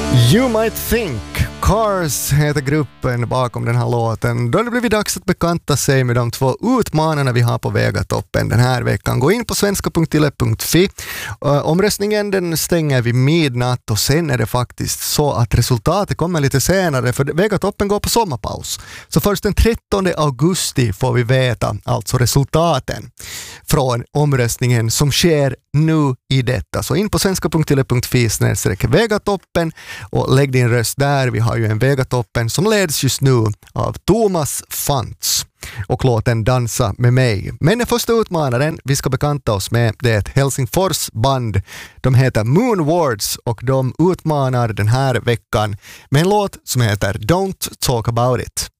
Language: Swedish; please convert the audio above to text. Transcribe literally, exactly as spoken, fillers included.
You Might Think. Cars heter gruppen bakom den här låten. Då har det blivit dags att bekanta sig med de två utmanarna vi har på Vegatoppen den här veckan. Gå in på svenska punkt yle punkt fi. Uh, omröstningen den stänger vid midnatt och sen är det faktiskt så att resultatet kommer lite senare för Vegatoppen går på sommarpaus. Så först den trettonde augusti får vi veta alltså resultaten från omröstningen som sker nu i detta. Så in på svenska punkt yle punkt fi snedstreck Vegatoppen och lägg din röst där. Vi har ju en Vegatoppen som leds just nu av Thomas Fantz och låten Dansa med mig. Men den första utmanaren vi ska bekanta oss med det är ett Helsingfors band. De heter Moonwards och de utmanar den här veckan med en låt som heter Don't Talk About It.